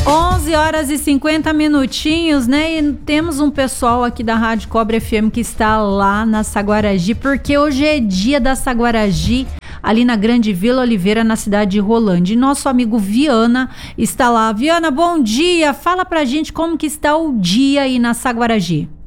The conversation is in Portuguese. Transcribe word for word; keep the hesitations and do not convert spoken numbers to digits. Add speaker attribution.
Speaker 1: onze horas e cinquenta minutinhos, né? E temos um pessoal aqui da Rádio Cobre F M que está lá na Saguaragi, porque hoje é dia da Saguaragi, ali na Grande Vila Oliveira, na cidade de Rolândia. E nosso amigo Viana está lá. Viana, bom dia! Fala pra gente como que está o dia aí na Saguaragi.